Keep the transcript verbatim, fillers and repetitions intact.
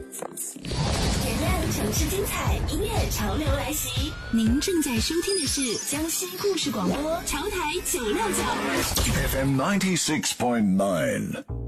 点亮城市精彩，音乐潮流来袭。您正在收听的是江西故事广播潮台九六九 F M ninety six point nine。